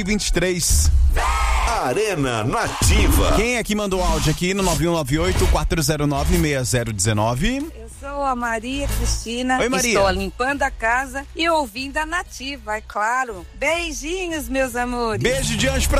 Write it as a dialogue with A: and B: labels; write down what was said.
A: 23.
B: Arena Nativa.
A: Quem é que mandou áudio aqui no 9198-409-6019?
C: Eu sou a Maria Cristina.
A: Oi, Maria.
C: Estou limpando a casa e ouvindo a Nativa, é claro. Beijinhos, meus amores.
A: Beijo de anjo pra